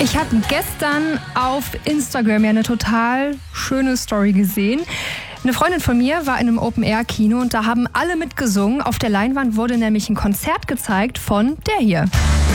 Ich habe gestern auf Instagram ja eine total schöne Story gesehen. Eine Freundin von mir war in einem Open-Air-Kino und da haben alle mitgesungen. Auf der Leinwand wurde nämlich ein Konzert gezeigt von der hier.